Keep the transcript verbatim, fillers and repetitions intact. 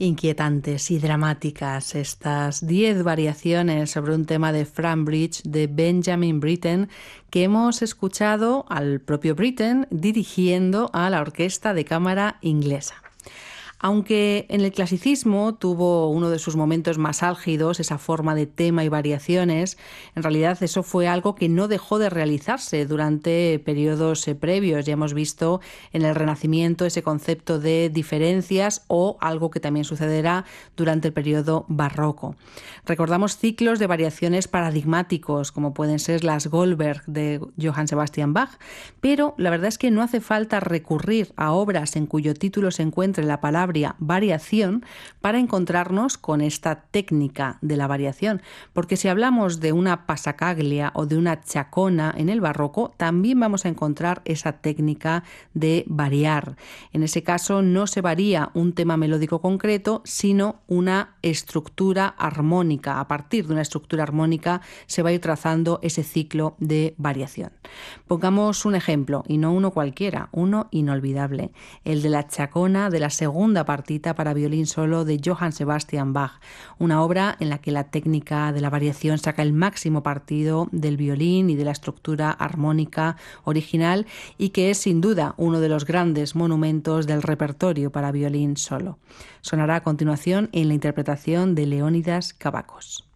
Inquietantes y dramáticas estas diez variaciones sobre un tema de Frank Bridge de Benjamin Britten que hemos escuchado al propio Britten dirigiendo a la orquesta de cámara inglesa. Aunque en el clasicismo tuvo uno de sus momentos más álgidos, esa forma de tema y variaciones, en realidad eso fue algo que no dejó de realizarse durante periodos previos. Ya hemos visto en el Renacimiento ese concepto de diferencias o algo que también sucederá durante el periodo barroco. Recordamos ciclos de variaciones paradigmáticos, como pueden ser las Goldberg de Johann Sebastian Bach, pero la verdad es que no hace falta recurrir a obras en cuyo título se encuentre la palabra variación para encontrarnos con esta técnica de la variación, porque si hablamos de una passacaglia o de una chacona en el barroco, también vamos a encontrar esa técnica de variar. En ese caso no se varía un tema melódico concreto, sino una estructura armónica. A partir de una estructura armónica se va a ir trazando ese ciclo de variación. Pongamos un ejemplo, y no uno cualquiera, uno inolvidable, el de la chacona de la segunda partita para violín solo de Johann Sebastian Bach, una obra en la que la técnica de la variación saca el máximo partido del violín y de la estructura armónica original y que es sin duda uno de los grandes monumentos del repertorio para violín solo. Sonará a continuación en la interpretación de Leónidas Kavakos.